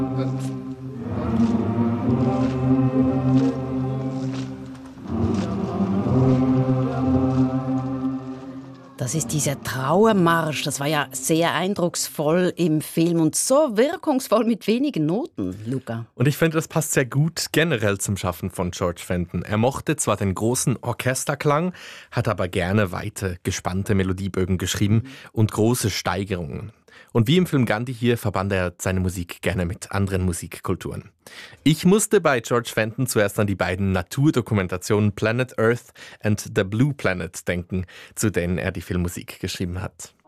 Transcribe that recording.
Das ist dieser Trauermarsch. Das war ja sehr eindrucksvoll im Film und so wirkungsvoll mit wenigen Noten, Luca. Und ich finde, das passt sehr gut generell zum Schaffen von George Fenton. Er mochte zwar den großen Orchesterklang, hat aber gerne weite, gespannte Melodiebögen geschrieben und große Steigerungen. Und wie im Film Gandhi hier verband er seine Musik gerne mit anderen Musikkulturen. Ich musste bei George Fenton zuerst an die beiden Naturdokumentationen Planet Earth and The Blue Planet denken, zu denen er die Filmmusik geschrieben hat.